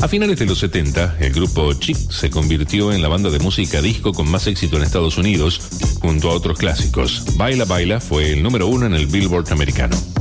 A finales de los 70, el grupo Chic se convirtió en la banda de música disco con más éxito en Estados Unidos, junto a otros clásicos. Baila Baila fue el número 1 en el Billboard americano.